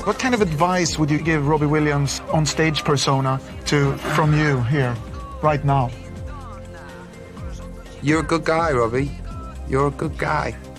What kind of advice would you give Robbie Williams on stage persona from you here, right now? You're a good guy, Robbie. You're a good guy.